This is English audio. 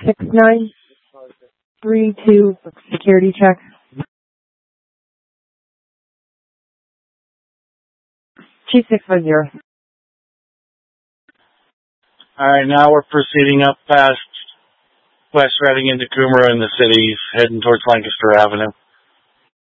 6932 security check. Chief 650. Alright, now we're proceeding up past West Reading into Coomera in the city, heading towards Lancaster Avenue.